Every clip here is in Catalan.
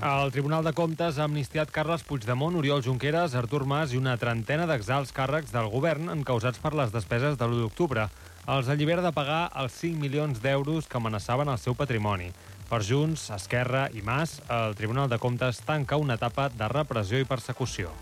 El Tribunal de Comptes ha amnistiat Carles Puigdemont, Oriol Junqueras, Artur Mas i una trentena d'exalts càrrecs del govern encausats per les despeses de l'1 d'octubre. Els allibera de pagar els 5 milions d'euros que amenaçaven el seu patrimoni. Per Junts, Esquerra i Mas, el Tribunal de Comptes tanca una etapa de repressió i persecució.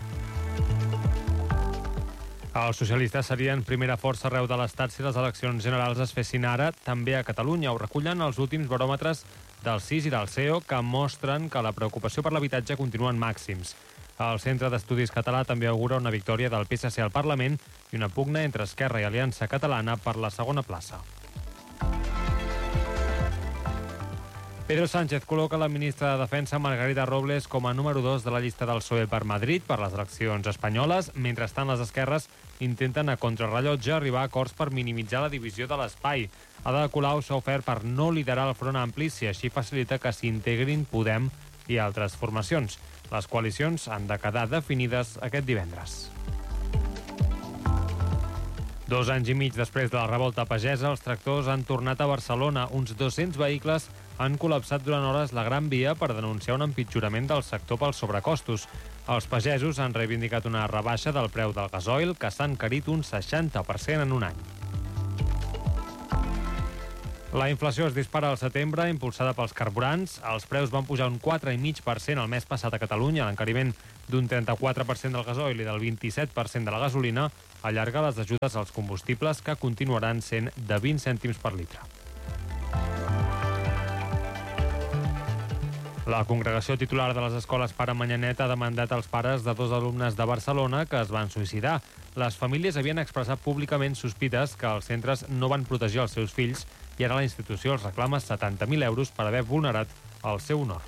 Els socialistes serien primera força arreu de l'Estat si les eleccions generals es fessin ara, també a Catalunya. Ho recullen els últims baròmetres del CIS i del CEO, que mostren que la preocupació per l'habitatge continua en màxims. El Centre d'Estudis Català també augura una victòria del PSC al Parlament i una pugna entre Esquerra i Aliança Catalana per la segona plaça. Pedro Sánchez col·loca la ministra de Defensa Margarita Robles com a número 2 de la llista del PSOE per Madrid per les eleccions espanyoles. Mentrestant, les esquerres intenten a contrarrellotge arribar a acords per minimitzar la divisió de l'espai. Ada Colau s'ha ofert per no liderar el Front Ampli si així facilita que s'integrin Podem i altres formacions. Les coalicions han de quedar definides aquest divendres. 2 anys i mig després de la revolta pagesa, els tractors han tornat a Barcelona. Uns 200 vehicles han col·lapsat durant hores la Gran Via per denunciar un empitjorament del sector pels sobrecostos. Els pagesos han reivindicat una rebaixa del preu del gasoil, que s'ha encarit un 60% en un any. La inflació es dispara al setembre, impulsada pels carburants. Els preus van pujar un 4,5% el mes passat a Catalunya. L'encariment d'un 34% del gasoil i del 27% de la gasolina allarga les ajudes als combustibles, que continuaran sent de 20 cèntims per litre. La congregació titular de les escoles Pare Manyanet ha demandat als pares de 2 alumnes de Barcelona que es van suïcidar. Les famílies havien expressat públicament sospites que els centres no van protegir els seus fills i ara la institució els reclama 70.000 euros per haver vulnerat el seu honor.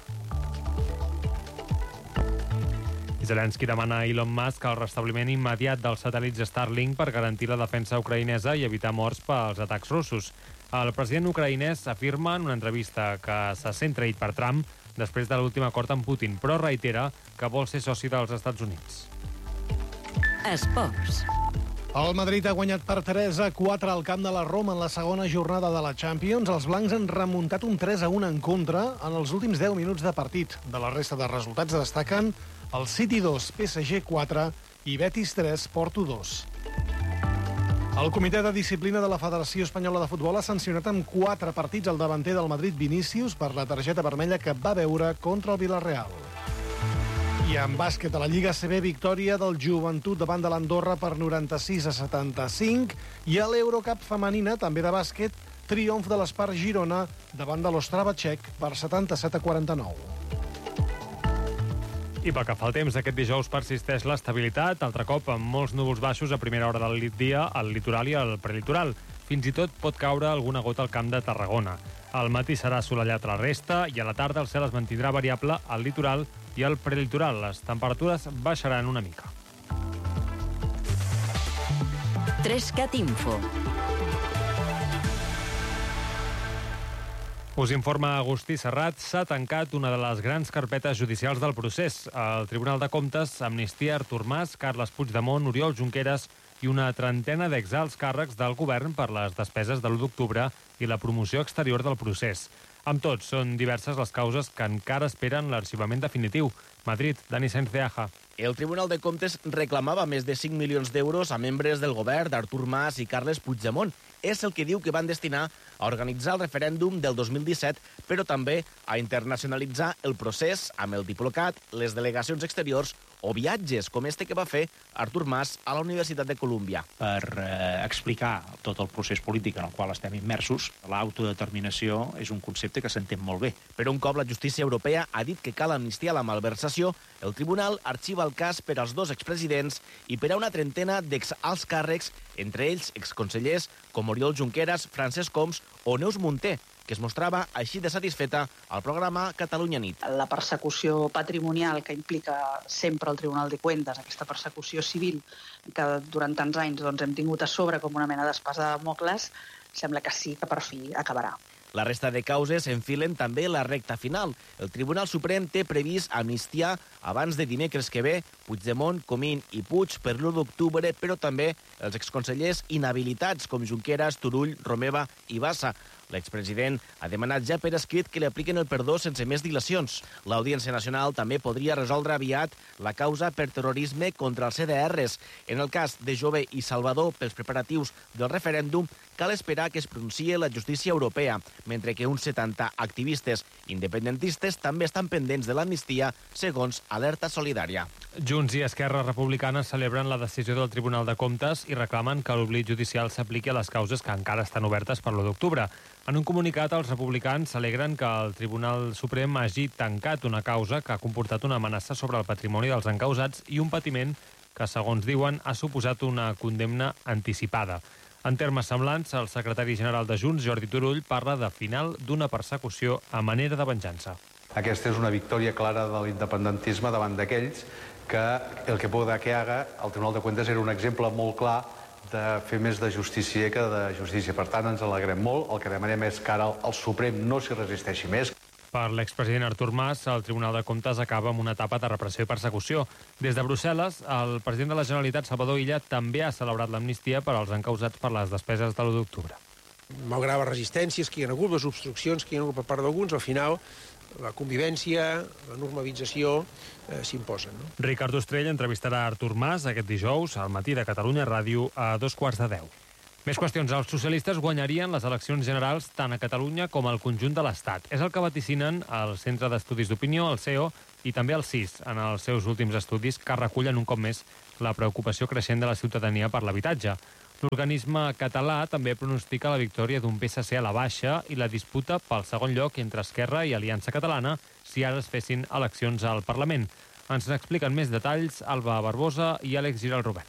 Zelensky demana a Elon Musk el restabliment immediat dels satèl·lits Starlink per garantir la defensa ucraïnesa i evitar morts pels atacs russos. El president ucraïnès afirma en una entrevista que se sent traït per Trump després de l'últim acord amb Putin, però reitera que vol ser soci dels Estats Units. Esports. El Madrid ha guanyat per 3-4 al camp de la Roma en la segona jornada de la Champions. Els blancs han remuntat un 3-1 en contra en els últims 10 minuts de partit. De la resta de resultats destaquen el City 2, PSG 4 i Betis 3, Porto 2. El Comitè de Disciplina de la Federació Espanyola de Futbol ha sancionat amb 4 partits el davanter del Madrid, Vinícius, per la targeta vermella que va veure contra el Villarreal. I en bàsquet, a la Lliga ACB, victòria del Joventut davant de l'Andorra per 96-75, i a l'Eurocup femenina, també de bàsquet, triomf de l'Espar Girona davant de l'Ostrava Txec per 77-49. I pel que fa al temps, aquest dijous persisteix l'estabilitat, altre cop amb molts núvols baixos a primera hora del dia al litoral i al prelitoral. Fins i tot pot caure alguna gota al camp de Tarragona. Al matí serà assolellat a la resta i a la tarda el cel es mantindrà variable al litoral i al prelitoral. Les temperatures baixaran una mica. 3CAT Info. Us informa Agustí Serrat, s'ha tancat una de les grans carpetes judicials del procés. El Tribunal de Comptes amnistia Artur Mas, Carles Puigdemont, Oriol Junqueras i una trentena d'exalts càrrecs del govern per les despeses de l'1 d'octubre i la promoció exterior del procés. Amb tot, són diverses les causes que encara esperen l'arxivament definitiu. Madrid, Dani Sainz de Aja. El Tribunal de Comptes reclamava més de 5 milions d'euros a membres del govern d'Artur Mas i Carles Puigdemont. És el que diu que van destinar a organitzar el referèndum del 2017, però també a internacionalitzar el procés amb el Diplocat, les delegacions exteriors o viatges, com este que va fer Artur Mas a la Universitat de Colúmbia. Per explicar tot el procés polític en el qual estem immersos, l'autodeterminació és un concepte que s'entén molt bé. Però un cop la justícia europea ha dit que cal amnistiar la malversació, el tribunal arxiva el cas per als 2 expresidents i per a una trentena d'exalts càrrecs, entre ells exconsellers com Oriol Junqueras, Francesc Homs o Neus Munté, que es mostrava així de satisfeta al programa Catalunya Nit. La persecució patrimonial que implica sempre el Tribunal de Cuentas, aquesta persecució civil que durant tants anys hem tingut a sobre com una mena d'espasa de Damocles, sembla que sí que per fi acabarà. La resta de causes enfilen també la recta final. El Tribunal Suprem té previst amnistiar abans de dimecres que ve Puigdemont, Comín i Puig per l'1 d'octubre, però també els exconsellers inhabilitats com Junqueras, Turull, Romeva i Bassa. L'expresident ha demanat ja per escrit que li apliquen el perdó sense més dilacions. L'Audiència Nacional també podria resoldre aviat la causa per terrorisme contra els CDRs. En el cas de Jové i Salvador, pels preparatius del referèndum, cal esperar que es pronunciï la justícia europea, mentre que uns 70 activistes independentistes també estan pendents de l'amnistia, segons Alerta Solidària. Junts i Esquerra Republicana celebren la decisió del Tribunal de Comptes i reclamen que l'oblit judicial s'apliqui a les causes que encara estan obertes per l'1 d'octubre. En un comunicat, els republicans s'alegren que el Tribunal Suprem hagi tancat una causa que ha comportat una amenaça sobre el patrimoni dels encausats i un patiment que, segons diuen, ha suposat una condemna anticipada. En termes semblants, el secretari general de Junts, Jordi Turull, parla de final d'una persecució a manera de venjança. Aquesta és una victòria clara de l'independentisme davant d'aquells que el que pueda que haga, el Tribunal de Cuentas era un exemple molt clar de fer més de justícia que de justícia. Per tant, ens alegrem molt. El que demanem és que ara el Suprem no s'hi resisteixi més. Per l'expresident Artur Mas, el Tribunal de Comptes acaba amb una etapa de repressió i persecució. Des de Brussel·les, el president de la Generalitat, Salvador Illa, també ha celebrat l'amnistia per als encausats per les despeses de l'1 d'octubre. Malgrat les resistències que hi ha hagut, les obstruccions que hi ha hagut per part d'alguns, al final la convivència, la normalització s'imposen. No? Ricard Ostrell entrevistarà Artur Mas aquest dijous al matí de Catalunya Ràdio a 9:15. Més qüestions. Els socialistes guanyarien les eleccions generals tant a Catalunya com al conjunt de l'Estat. És el que vaticinen el Centre d'Estudis d'Opinió, el CEO, i també el CIS, en els seus últims estudis, que recullen un cop més la preocupació creixent de la ciutadania per l'habitatge. L'organisme català també pronostica la victòria d'un PSC a la baixa i la disputa pel segon lloc entre Esquerra i Aliança Catalana si ara es fessin eleccions al Parlament. Ens n'expliquen més detalls Alba Barbosa i Àlex Giral-Robert.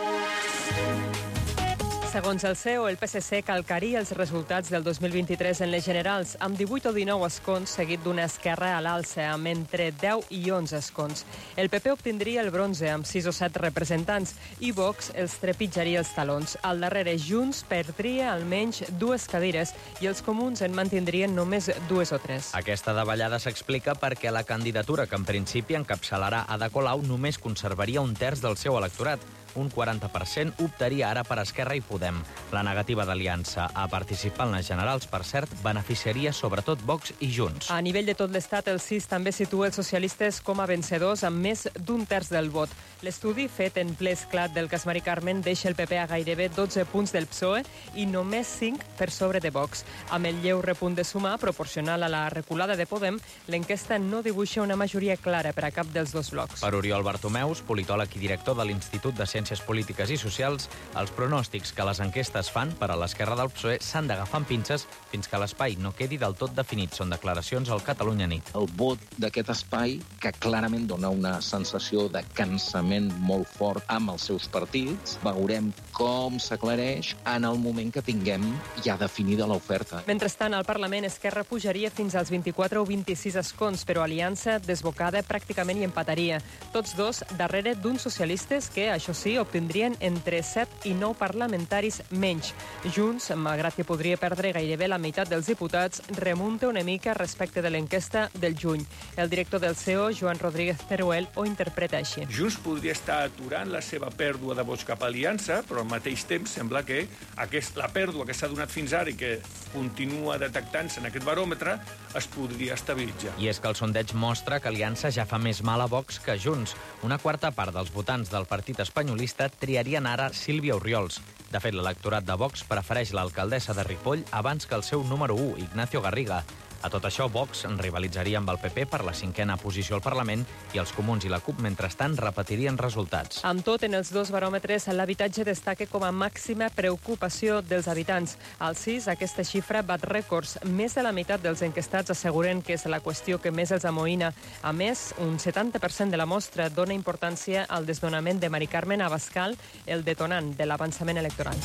Segons el CEO, el PSC calcaria els resultats del 2023 en les generals, amb 18 o 19 escons, seguit d'una esquerra a l'alça, amb entre 10 i 11 escons. El PP obtindria el bronze, amb 6 o 7 representants, i Vox els trepitjaria els talons. Al darrere, Junts perdria almenys 2 cadires i els comuns en mantindrien només 2 o 3. Aquesta davallada s'explica perquè la candidatura que en principi encapçalarà Ada Colau només conservaria un terç del seu electorat. Un 40% optaria ara per Esquerra i Podem. La negativa d'Aliança a participar en les generals, per cert, beneficiaria sobretot Vox i Junts. A nivell de tot l'Estat, el CIS també situa els socialistes com a vencedors amb més d'un terç del vot. L'estudi, fet en ple esclat del cas Mari Carmen, deixa el PP a gairebé 12 punts del PSOE i només 5 per sobre de Vox. Amb el lleu repunt de sumar, proporcional a la reculada de Podem, l'enquesta no dibuixa una majoria clara per a cap dels dos blocs. Per Oriol Bartomeus, politòleg i director de l'Institut de Ciències Polítiques i Socials, els pronòstics que les enquestes fan per a l'esquerra del PSOE s'han d'agafar amb pinces fins que l'espai no quedi del tot definit. Són declaracions al Catalunya Nit. El vot d'aquest espai, que clarament dona una sensació de cansament molt fort amb els seus partits, veurem com s'aclareix en el moment que tinguem ja definida l'oferta. Mentrestant, al Parlament, Esquerra pujaria fins als 24 o 26 escons, però Aliança, desbocada, pràcticament hi empataria. Tots dos darrere d'uns socialistes que, això sí, obtindrien entre 7 i 9 parlamentaris menys. Junts, malgrat que podria perdre gairebé la meitat dels diputats, remunta una mica respecte de l'enquesta del juny. El director del CEO, Joan Rodríguez Teruel, ho interpreta així. Junts podria estar aturant la seva pèrdua de vots cap a Aliança, però al mateix temps sembla que la pèrdua que s'ha donat fins ara i que continua detectant-se en aquest baròmetre es podria estabilitzar. I és que el sondeig mostra que Aliança ja fa més mal a Vox que Junts. Una quarta part dels votants del partit espanyolista triarien ara Sílvia Orriols. De fet, l'electorat de Vox prefereix l'alcaldessa de Ripoll abans que el seu número 1, Ignacio Garriga. A tot això, Vox rivalitzaria amb el PP per la 5a posició al Parlament i els comuns i la CUP, mentrestant, repetirien resultats. Amb tot, en els dos baròmetres, l'habitatge destaca com a màxima preocupació dels habitants. Al CIS, aquesta xifra bat rècords. Més de la meitat dels enquestats asseguren que és la qüestió que més els amoïna. A més, un 70% de la mostra dona importància al desnonament de Mari Carmen Abascal, el detonant de l'avançament electoral.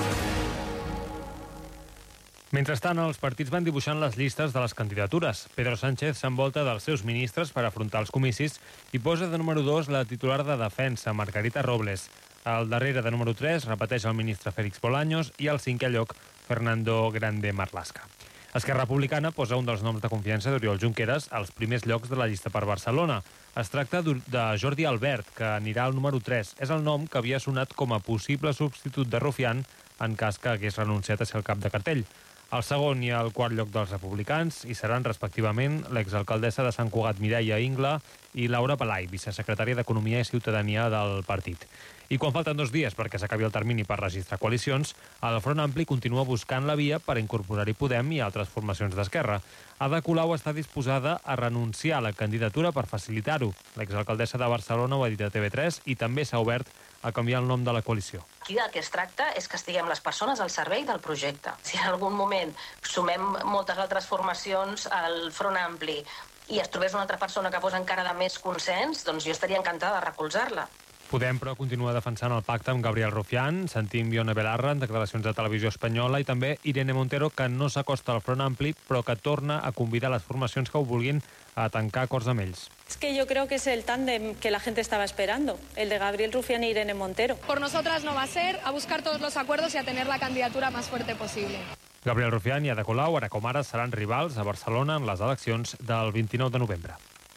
Mentrestant, els partits van dibuixant les llistes de les candidatures. Pedro Sánchez s'envolta dels seus ministres per afrontar els comicis i posa de número 2 la titular de Defensa, Margarita Robles. Al darrere de número 3 repeteix el ministre Félix Bolaños i al 5è lloc Fernando Grande Marlaska. Esquerra Republicana posa un dels noms de confiança d'Oriol Junqueras als primers llocs de la llista per Barcelona. Es tracta de Jordi Albert, que anirà al número 3. És el nom que havia sonat com a possible substitut de Rufián en cas que hagués renunciat a ser el cap de cartell. El segon i el quart lloc dels republicans hi seran, respectivament, l'exalcaldessa de Sant Cugat, Mireia Ingla, i Laura Palai, vicesecretària d'Economia i Ciutadania del partit. I quan falten 2 dies perquè s'acabi el termini per registrar coalicions, el Front Ampli continua buscant la via per incorporar-hi Podem i altres formacions d'esquerra. Ada Colau està disposada a renunciar a la candidatura per facilitar-ho. L'exalcaldessa de Barcelona ho ha dit a TV3 i també s'ha obert a canviar el nom de la coalició. Aquí del que es tracta és que estiguem les persones al servei del projecte. Si en algun moment sumem moltes altres formacions al Front Ampli i es trobés una altra persona que fos encara de més consens, doncs jo estaria encantada de recolzar-la. Podem, però, continua defensant el pacte amb Gabriel Rufián, sentim Ione Belarra en declaracions de Televisió Espanyola i també Irene Montero, que no s'acosta al Front Ampli, però que torna a convidar les formacions que ho vulguin a tancar acords amb ells. Es que yo creo que es el tándem que la gente estaba esperando, el de Gabriel Rufián e Irene Montero. Por nosotras no va a ser, a buscar todos los acuerdos y a tener la candidatura más fuerte posible. Gabriel Rufián i Ada Colau, ara com ara, seran rivals a Barcelona en les eleccions del 29 de novembre.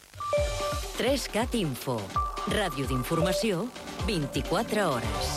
3CAT Info. Ràdio d'informació, 24 hores.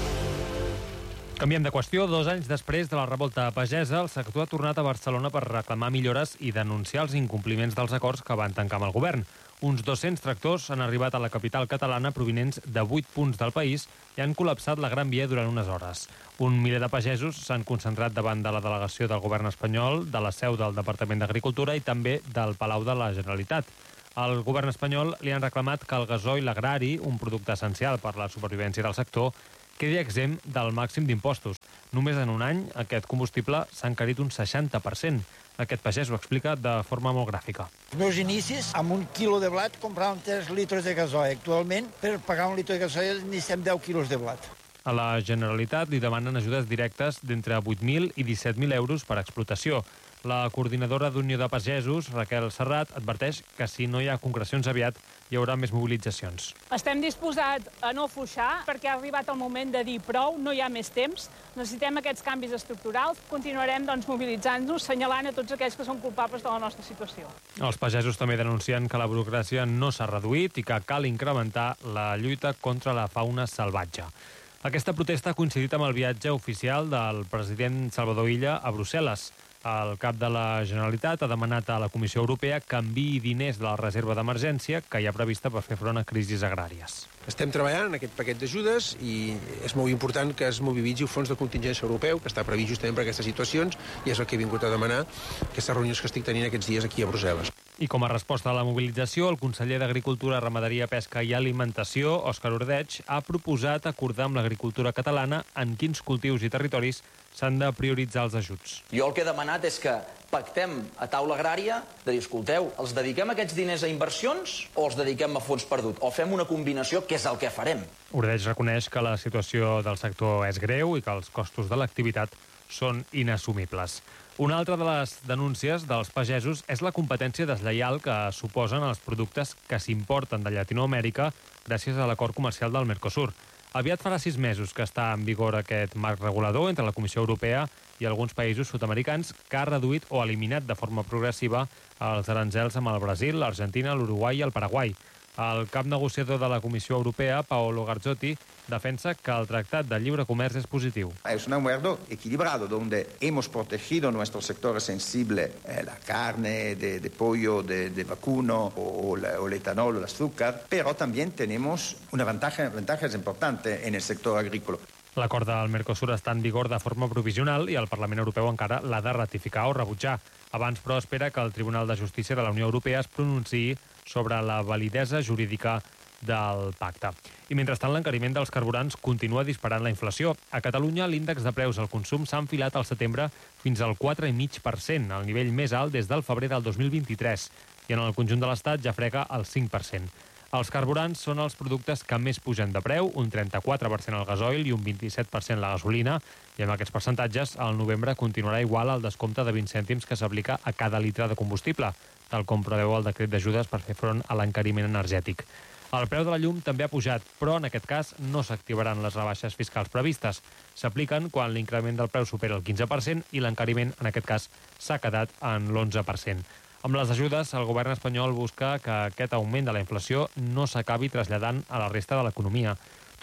Canviem de qüestió. 2 anys després de la revolta pagesa, el sector ha tornat a Barcelona per reclamar millores i denunciar els incompliments dels acords que van tancar amb el govern. Uns 200 tractors han arribat a la capital catalana provinents de 8 punts del país i han col·lapsat la Gran Via durant unes hores. Un miler de pagesos s'han concentrat davant de la delegació del govern espanyol, de la seu del Departament d'Agricultura i també del Palau de la Generalitat. Al govern espanyol li han reclamat que el gasoil agrari, un producte essencial per la supervivència del sector, quedi exempt del màxim d'impostos. Només en un any, aquest combustible s'ha encarit un 60%. Aquest pagès ho explica de forma molt gràfica. Els meus inicis, amb 1 quilo de blat, compràvem 3 litres de gasoil. Actualment, per pagar 1 litre de gasoil, necessitem 10 quilos de blat. A la Generalitat li demanen ajudes directes d'entre 8.000 i 17.000 euros per explotació. La coordinadora d'Unió de Pagesos, Raquel Serrat, adverteix que si no hi ha concrecions aviat, hi haurà més mobilitzacions. Estem disposats a no afluixar perquè ha arribat el moment de dir prou, no hi ha més temps, necessitem aquests canvis estructurals, continuarem mobilitzant-nos, senyalant a tots aquells que són culpables de la nostra situació. Els pagesos també denuncien que la burocràcia no s'ha reduït i que cal incrementar la lluita contra la fauna salvatge. Aquesta protesta ha coincidit amb el viatge oficial del president Salvador Illa a Brussel·les. El cap de la Generalitat ha demanat a la Comissió Europea que enviï diners de la reserva d'emergència que hi ha prevista per fer front a crisis agràries. Estem treballant en aquest paquet d'ajudes i és molt important que es mobilitzi el fons de contingència europeu, que està previst justament per aquestes situacions, i és el que he vingut a demanar aquestes reunions que estic tenint aquests dies aquí a Brussel·les. I com a resposta a la mobilització, el conseller d'Agricultura, Ramaderia, Pesca i Alimentació, Òscar Ordeig, ha proposat acordar amb l'agricultura catalana en quins cultius i territoris s'han de prioritzar els ajuts. Jo el que he demanat és que pactem a taula agrària de dir, escolteu, els dediquem aquests diners a inversions o els dediquem a fons perdut? O fem una combinació, que és el que farem. Ordeig reconeix que la situació del sector és greu i que els costos de l'activitat són inassumibles. Una altra de les denúncies dels pagesos és la competència deslleial que suposen els productes que s'importen de Llatinoamèrica gràcies a l'acord comercial del Mercosur. Aviat farà 6 mesos que està en vigor aquest marc regulador entre la Comissió Europea i alguns països sud-americans que ha reduït o eliminat de forma progressiva els aranzels amb el Brasil, l'Argentina, l'Uruguai i el Paraguai. El cap negociador de la Comissió Europea, Paolo Garzotti, defensa que el Tractat de Lliure Comerç és positiu. Es un acuerdo equilibrado donde hemos protegido nuestros sectores sensibles, la carne de pollo, de vacuno o el etanol o el azúcar, pero también tenemos ventajas importantes en el sector agrícola. L'acord del Mercosur està en vigor de forma provisional i el Parlament Europeu encara l'ha de ratificar o rebutjar. Abans, però, espera que el Tribunal de Justícia de la Unió Europea es pronunciï sobre la validesa jurídica del pacte. I mentrestant, l'encariment dels carburants continua disparant la inflació. A Catalunya, l'índex de preus al consum s'ha enfilat al setembre fins al 4,5%, el nivell més alt des del febrer del 2023, i en el conjunt de l'Estat ja frega el 5%. Els carburants són els productes que més pugen de preu, un 34% el gasoil i un 27% la gasolina, i amb aquests percentatges el novembre continuarà igual al descompte de 20 cèntims que s'aplica a cada litre de combustible, tal com preveu el decret d'ajudes per fer front a l'encariment energètic. El preu de la llum també ha pujat, però en aquest cas no s'activaran les rebaixes fiscals previstes. S'apliquen quan l'increment del preu supera el 15% i l'encariment, en aquest cas, s'ha quedat en l'11%. Amb les ajudes, el govern espanyol busca que aquest augment de la inflació no s'acabi traslladant a la resta de l'economia.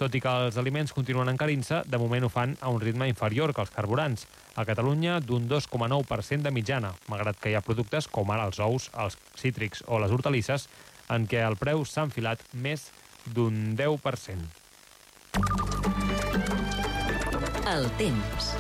Tot i que els aliments continuen encarint-se, de moment ho fan a un ritme inferior que els carburants. A Catalunya, d'un 2,9% de mitjana, malgrat que hi ha productes com ara els ous, els cítrics o les hortalisses, en què el preu s'ha enfilat més d'un 10%. El temps.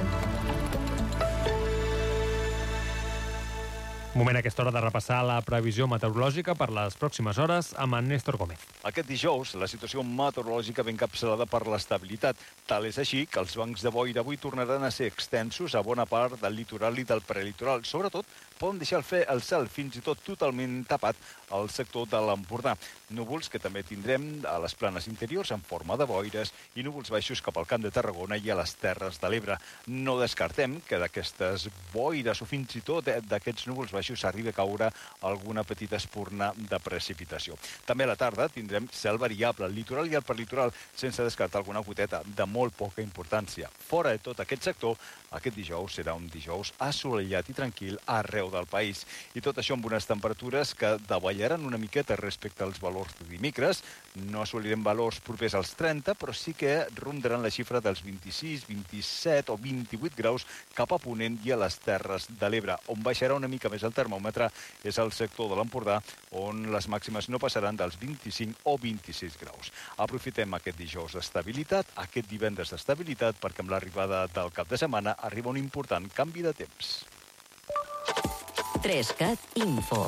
Moment a aquesta hora de repassar la previsió meteorològica per les pròximes hores amb en Néstor Gómez. Aquest dijous, la situació meteorològica ben encapçalada per l'estabilitat. Tal és així que els bancs de boira avui tornaran a ser extensos a bona part del litoral i del prelitoral. Sobretot, poden deixar el cel fins i tot totalment tapat al sector de l'Empordà. Núvols que també tindrem a les planes interiors en forma de boires i núvols baixos cap al Camp de Tarragona i a les Terres de l'Ebre. No descartem que d'aquestes boires o fins i tot d'aquests núvols baixos arribi a caure alguna petita espurna de precipitació. També a la tarda tindrem cel variable al litoral i al perlitoral, sense descartar alguna goteta de molt poca importància. Fora de tot aquest sector, aquest dijous serà un dijous assolellat i tranquil arreu del país. I tot això amb unes temperatures que davallaran una miqueta respecte als valors de dimecres. No assolirem valors propers als 30, però sí que rondaran la xifra dels 26, 27 o 28 graus cap a Ponent i a les Terres de l'Ebre. On baixarà una mica més el termòmetre és al sector de l'Empordà, on les màximes no passaran dels 25 o 26 graus. Aprofitem aquest dijous d'estabilitat, aquest divendres d'estabilitat, perquè amb l'arribada del cap de setmana arriba un important canvi de temps. 3CAT Info.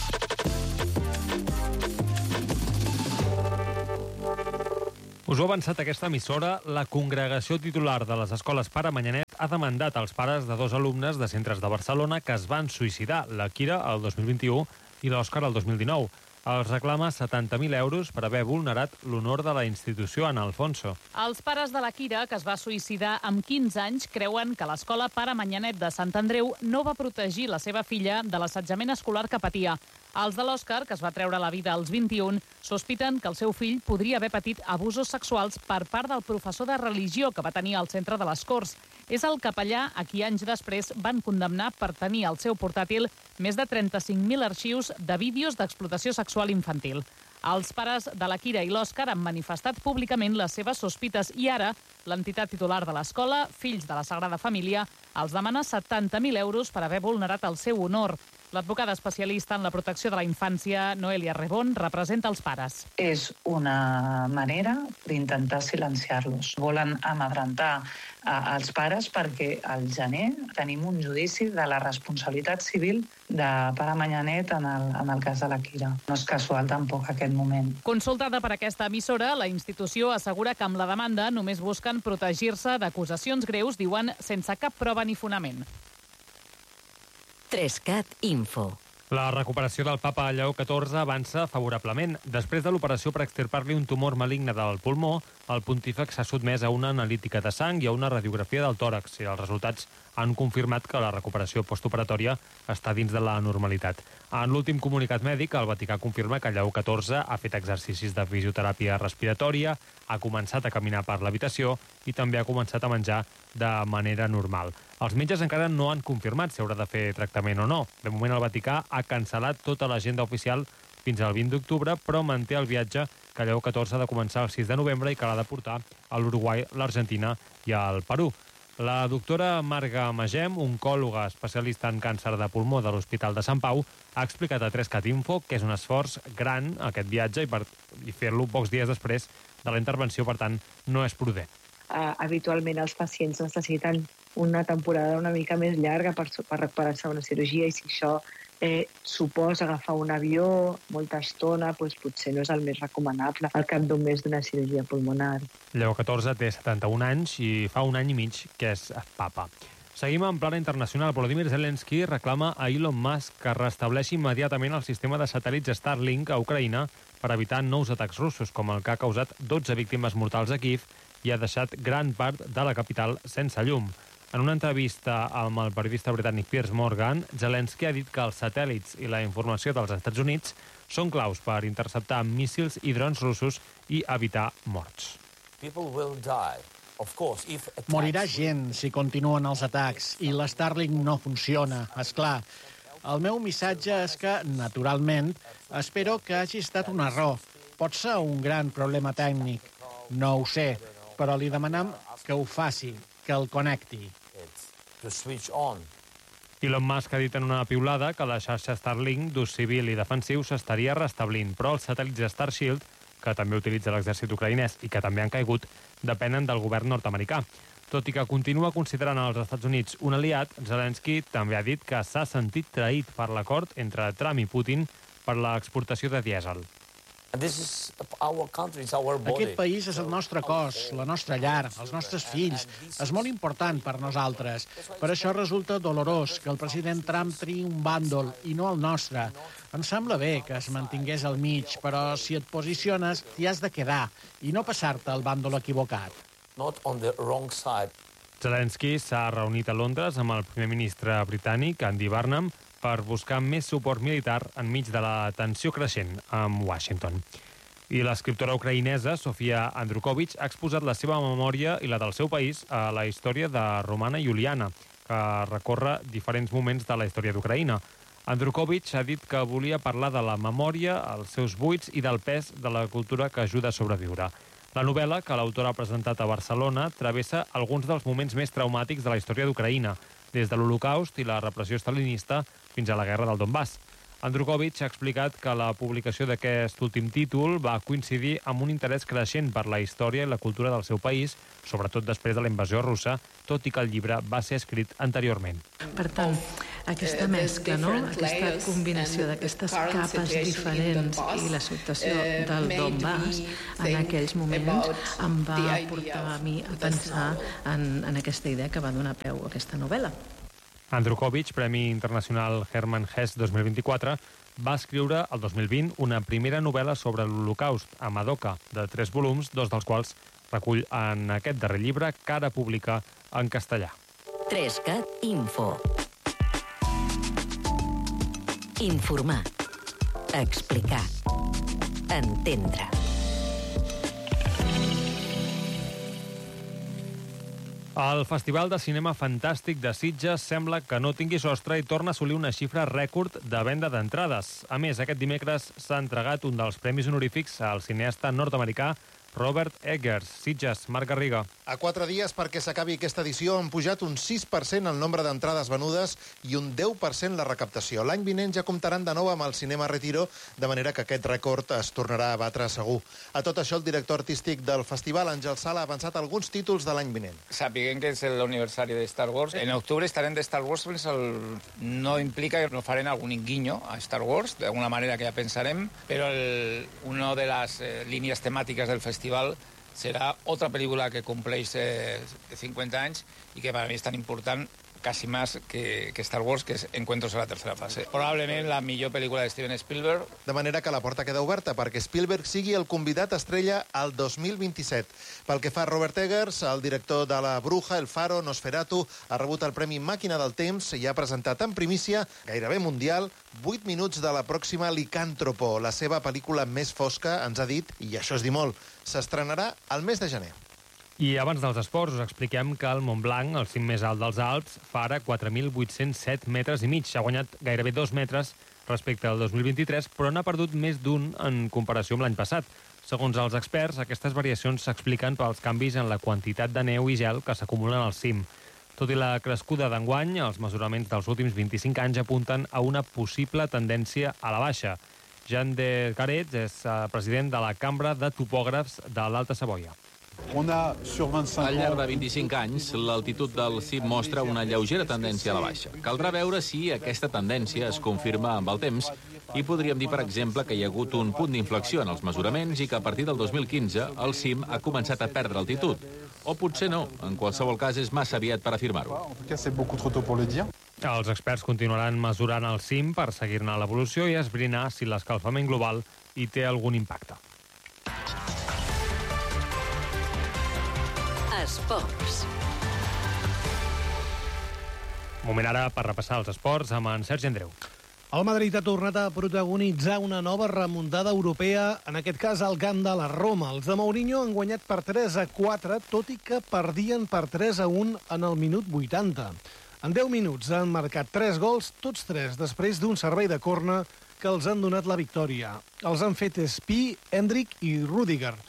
Us ho ha avançat aquesta emissora, la congregació titular de les escoles Pare Manyanet ha demandat als pares de 2 alumnes de centres de Barcelona que es van suïcidar, la Kira el 2021 i l'Òscar el 2019. Els reclama 70.000 euros per haver vulnerat l'honor de la institució Ana Alfonso. Els pares de la Kira, que es va suïcidar amb 15 anys, creuen que l'escola Pare Manyanet de Sant Andreu no va protegir la seva filla de l'assetjament escolar que patia. Els de l'Òscar, que es va treure la vida als 21, sospiten que el seu fill podria haver patit abusos sexuals per part del professor de religió que va tenir al centre de les Corts. És el capellà a qui anys després van condemnar per tenir al seu portàtil més de 35.000 arxius de vídeos d'explotació sexual infantil. Els pares de la Kira i l'Òscar han manifestat públicament les seves sospites i ara l'entitat titular de l'escola, Fills de la Sagrada Família, els demana 70.000 euros per haver vulnerat el seu honor. L'advocada especialista en la protecció de la infància, Noelia Rebón, representa els pares. És una manera d'intentar silenciar-los. Volen amedrentar els pares perquè al gener tenim un judici de la responsabilitat civil de Pare Manyanet en el cas de la Kira. No és casual tampoc aquest moment. Consultada per aquesta emissora, la institució assegura que amb la demanda només busquen protegir-se d'acusacions greus, diuen, sense cap prova ni fonament. 3CAT Info. La recuperació del papa Lleó XIV avança favorablement. Després de l'operació per extirpar-li un tumor maligne del pulmó, el pontífex s'ha sotmès a una analítica de sang i a una radiografia del tòrax, i els resultats han confirmat que la recuperació postoperatòria està dins de la normalitat. En l'últim comunicat mèdic, el Vaticà confirma que Lleó XIV ha fet exercicis de fisioteràpia respiratòria, ha començat a caminar per l'habitació i també ha començat a menjar de manera normal. Els metges encara no han confirmat si haurà de fer tractament o no. De moment, el Vaticà ha cancel·lat tota l'agenda oficial fins al 20 d'octubre, però manté el viatge que Lleó XIV ha de començar el 6 de novembre i que l'ha de portar a l'Uruguai, l'Argentina i al Perú. La doctora Marga Magem, oncòloga especialista en càncer de pulmó de l'Hospital de Sant Pau, ha explicat a 3CAT Info que és un esforç gran aquest viatge i fer-lo pocs dies després de la intervenció, per tant, no és prudent. Habitualment els pacients necessiten una temporada una mica més llarga per recuperar-se d'una cirurgia i si això suposa agafar un avió molta estona, doncs potser no és el més recomanable al cap d'un mes d'una cirurgia pulmonar. Lleó XIV té 71 anys i fa un any i mig que és papa. Seguim en plana internacional. Volodymyr Zelensky reclama a Elon Musk que restableixi immediatament el sistema de satèl·lits Starlink a Ucraïna per evitar nous atacs russos, com el que ha causat 12 víctimes mortals a Kiev i ha deixat gran part de la capital sense llum. En una entrevista amb el periodista britànic Piers Morgan, Zelensky ha dit que els satèl·lits i la informació dels Estats Units són claus per interceptar míssils i drons russos i evitar morts. Morirà gent si continuen els atacs i l'Starlink no funciona, és clar. El meu missatge és que, naturalment, espero que hagi estat un error. Pot ser un gran problema tècnic. No ho sé, però li demanem que ho faci, que el connecti. Elon Musk ha dit en una piulada que la xarxa Starlink d'ús civil i defensiu s'estaria restablint, però els satèl·lits Starshield, que també utilitza l'exèrcit ucraïnès i que també han caigut, depenen del govern nord-americà. Tot i que continua considerant els Estats Units un aliat, Zelensky també ha dit que s'ha sentit traït per l'acord entre Trump i Putin per l'exportació de dièsel. Aquest país és el nostre cos, la nostra llar, els nostres fills. És molt important per nosaltres. Per això resulta dolorós que el president Trump triï un bàndol i no el nostre. Em sembla bé que es mantingués al mig, però si et posiciones, t'hi has de quedar i no passar-te el bàndol equivocat. Zelensky s'ha reunit a Londres amb el primer ministre britànic, Andy Burnham, per buscar més suport militar enmig de la tensió creixent amb Washington. I l'escriptora ucraïnesa Sofia Andrukovich ha exposat la seva memòria i la del seu país a la història de Romana Iuliana, que recorre diferents moments de la història d'Ucraïna. Andrukovich ha dit que volia parlar de la memòria, els seus buits i del pes de la cultura que ajuda a sobreviure. La novel·la, que l'autora ha presentat a Barcelona, travessa alguns dels moments més traumàtics de la història d'Ucraïna, des de l'Holocaust i la repressió stalinista fins a la guerra del Donbass. Andrukovich ha explicat que la publicació d'aquest últim títol va coincidir amb un interès creixent per la història i la cultura del seu país, sobretot després de la invasió russa, tot i que el llibre va ser escrit anteriorment. Per tant, aquesta mescla, no? Aquesta combinació d'aquestes capes diferents i la situació del Donbass en aquells moments em va portar a mi a pensar en aquesta idea que va donar peu a aquesta novel·la. Andrukovich, Premi Internacional Hermann Hesse 2024, va escriure el 2020 una primera novel·la sobre l'Holocaust, a Madoka, de 3 volums, 2 dels quals recull en aquest darrer llibre que ara publica en castellà. 3CAT Info. Informar. Explicar. Entendre. El Festival de Cinema Fantàstic de Sitges sembla que no tingui sostre i torna a assolir una xifra rècord de venda d'entrades. A més, aquest dimecres s'ha entregat un dels premis honorífics al cineasta nord-americà Robert Eggers. Sitges, Marc Garriga. A 4 dies perquè s'acabi aquesta edició han pujat un 6% el nombre d'entrades venudes i un 10% la recaptació. L'any vinent ja comptaran de nou amb el Cinema Retiro, de manera que aquest rècord es tornarà a batre segur. A tot això, el director artístic del festival, Àngel Sala, ha avançat alguns títols de l'any vinent. Sapiguem que és l'aniversari de Star Wars. En octubre estarem de Star Wars, no implica que no farem algun guiño a Star Wars, d'alguna manera que ja pensarem, però una de les línies temàtiques del festival serà otra pel·lícula que compleix 50 anys i que per a mi és tan important quasi més que Star Wars, que és Encuentros a la tercera fase. Probablement la millor pel·lícula de Steven Spielberg. De manera que la porta queda oberta perquè Spielberg sigui el convidat estrella al 2027. Pel que fa a Robert Eggers, el director de La Bruja, El Faro, Nosferatu, ha rebut el Premi Màquina del Temps i ha presentat en primícia, gairebé mundial, 8 minuts de la pròxima Licàntropo, la seva pel·lícula més fosca, ens ha dit, i això és dir molt, s'estrenarà al mes de gener. I abans dels esports us expliquem que el Montblanc, el cim més alt dels Alps, fa ara 4.807 metres i mig. Ha guanyat gairebé 2 metres respecte al 2023, però n'ha perdut més d'un en comparació amb l'any passat. Segons els experts, aquestes variacions s'expliquen pels canvis en la quantitat de neu i gel que s'acumulen al cim. Tot i la crescuda d'enguany, els mesuraments dels últims 25 anys apunten a una possible tendència a la baixa. Jean de Carets és president de la Cambra de Topògrafs de l'Alta Savoia. Al llarg de 25 anys, l'altitud del cim mostra una lleugera tendència a la baixa. Caldrà veure si aquesta tendència es confirma amb el temps i podríem dir, per exemple, que hi ha hagut un punt d'inflexió en els mesuraments i que a partir del 2015 el cim ha començat a perdre altitud. O potser no, en qualsevol cas és massa aviat per afirmar-ho. Els experts continuaran mesurant el cim per seguir-ne l'evolució i esbrinar si l'escalfament global hi té algun impacte. Esports. Moment ara per repassar els esports amb en Sergi Andreu. El Madrid ha tornat a protagonitzar una nova remuntada europea, en aquest cas al camp de la Roma. Els de Mourinho han guanyat per 3-4, tot i que perdien per 3-1 en el minut 80. En 10 minuts han marcat 3 gols, tots 3 després d'un servei de corna que els han donat la victòria. Els han fet Espí, Hendrik i Rüdiger.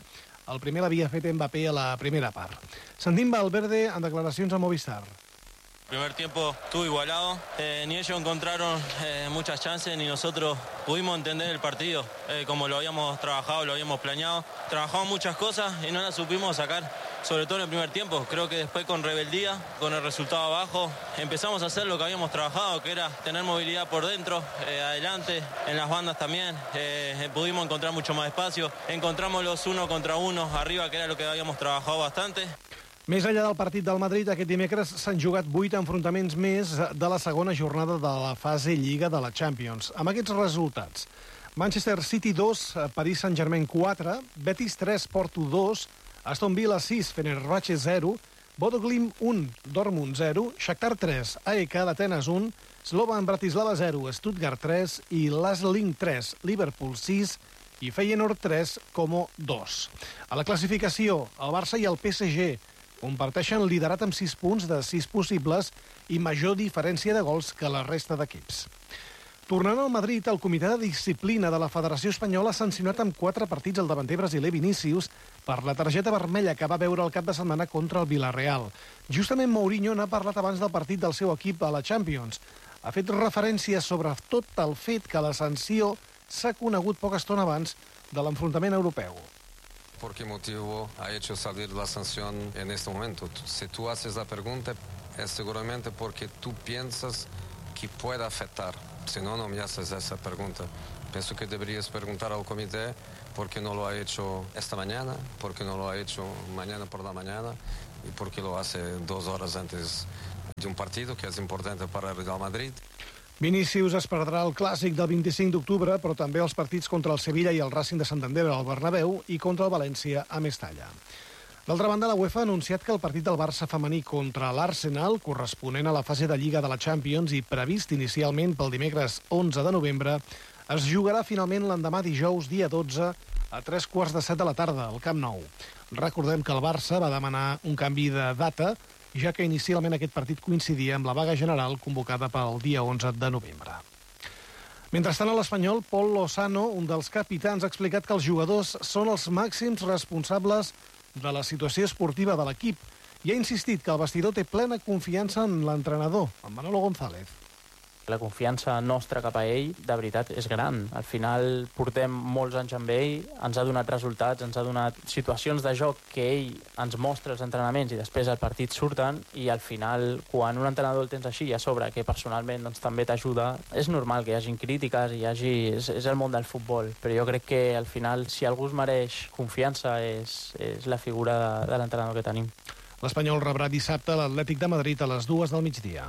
El primer l'havia fet Mbappé a la primera part. Sentim Valverde en declaracions a Movistar. Primer tiempo estuvo igualado, ni ellos encontraron muchas chances ni nosotros pudimos entender el partido como lo habíamos trabajado, lo habíamos planeado. Trabajamos muchas cosas y no las supimos sacar, sobre todo en el primer tiempo. Creo que después con rebeldía, con el resultado abajo, empezamos a hacer lo que habíamos trabajado, que era tener movilidad por dentro, adelante, en las bandas también. Pudimos encontrar mucho más espacio, encontramos los 1 contra 1 arriba, que era lo que habíamos trabajado bastante. Més enllà del partit del Madrid, aquest dimecres s'han jugat 8 enfrontaments més de la segona jornada de la fase Lliga de la Champions. Amb aquests resultats: Manchester City 2, Paris Saint-Germain 4, Betis 3, Porto 2, Aston Villa 6, Fenerbahce 0, Bodo Glimt 1, Dortmund 0, Shakhtar 3, AEK d'Atenes 1, Slovan Bratislava 0, Stuttgart 3 i Lask 3, Liverpool 6 i Feyenoord 3, Como 2. A la classificació, el Barça i el PSG comparteixen liderat amb 6 punts de 6 possibles i major diferència de gols que la resta d'equips. Tornant al Madrid, el comitè de disciplina de la Federació Espanyola ha sancionat amb 4 partits el davanter brasiler Vinícius per la targeta vermella que va veure el cap de setmana contra el Villarreal. Justament Mourinho n'ha parlat abans del partit del seu equip a la Champions. Ha fet referència sobre tot el fet que la sanció s'ha conegut poca estona abans de l'enfrontament europeu. ¿Por qué motivo ha hecho salir la sanción en este momento? Si tú haces la pregunta, es seguramente porque tú piensas que puede afectar. Si no, no me haces esa pregunta. Pienso que deberías preguntar al comité por qué no lo ha hecho esta mañana, por qué no lo ha hecho mañana por la mañana y por qué lo hace 2 horas antes de un partido que es importante para el Real Madrid. Vinícius es perdrà el clàssic del 25 d'octubre, però també els partits contra el Sevilla i el Racing de Santander al Bernabéu i contra el València a Mestalla. D'altra banda, la UEFA ha anunciat que el partit del Barça femení contra l'Arsenal, corresponent a la fase de Lliga de la Champions i previst inicialment pel dimecres 11 de novembre, es jugarà finalment l'endemà dijous, dia 12, a 6:45 de la tarda, al Camp Nou. Recordem que el Barça va demanar un canvi de data, ja que inicialment aquest partit coincidia amb la vaga general convocada pel dia 11 de novembre. Mentrestant, a l'Espanyol, Pol Lozano, un dels capitans, ha explicat que els jugadors són els màxims responsables de la situació esportiva de l'equip i ha insistit que el vestidor té plena confiança en l'entrenador, en Manolo González. La confiança nostra cap a ell, de veritat, és gran. Al final portem molts anys amb ell, ens ha donat resultats, ens ha donat situacions de joc que ell ens mostra als entrenaments i després al partit surten, i al final, quan un entrenador el tens així i a sobre, que personalment doncs, també t'ajuda, és normal que hi hagin crítiques, és el món del futbol, però jo crec que al final, si algú es mereix confiança, és la figura de l'entrenador que tenim. L'Espanyol rebrà dissabte l'Atlètic de Madrid a les 2 del migdia.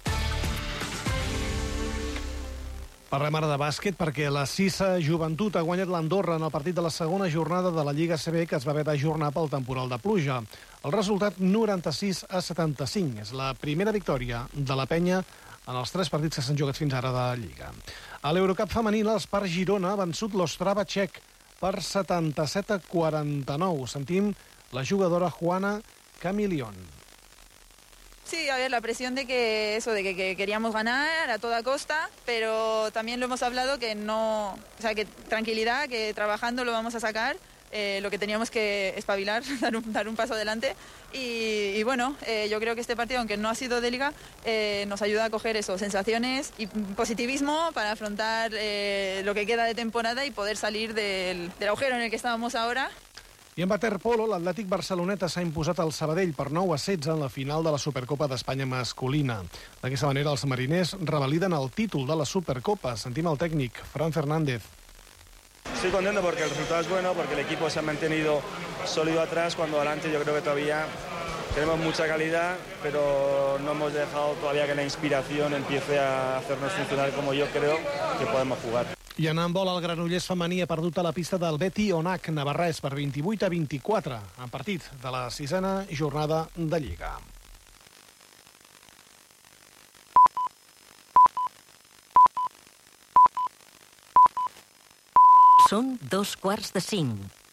Parlem ara de bàsquet perquè la Sisa Joventut ha guanyat l'Andorra en el partit de la segona jornada de la Lliga ACB que es va haver d'ajornar pel temporal de pluja. El resultat 96-75. És la primera victòria de la penya en els 3 partits que s'han jugat fins ara de Lliga. A l'Eurocup femení, l'Espar Girona ha vençut l'Ostrava txec per 77-49. Sentim la jugadora Juana Camilión. Sí, a ver, la presión de que queríamos ganar a toda costa, pero también lo hemos hablado que no, o sea, que tranquilidad, que trabajando lo vamos a sacar, lo que teníamos que espabilar, dar un paso adelante y bueno, yo creo que este partido, aunque no ha sido de liga, nos ayuda a coger eso, sensaciones y positivismo para afrontar lo que queda de temporada y poder salir del agujero en el que estábamos ahora. I en waterpolo, l'Atlètic Barceloneta s'ha imposat al Sabadell per 9-16 en la final de la Supercopa d'Espanya masculina. D'aquesta manera, els mariners revaliden el títol de la Supercopa. Sentim el tècnic, Fran Fernández. Estoy contento porque el resultado es bueno, porque el equipo se ha mantenido sólido atrás, cuando adelante yo creo que todavía tenemos mucha calidad, pero no hemos dejado todavía que la inspiración empiece a hacernos funcionar como yo creo que podemos jugar. I en handbol, el Granollers femení ha perdut a la pista del Beti Onac Navarrès per 28-24 en partit de la 6a jornada de Lliga. Són 5:02.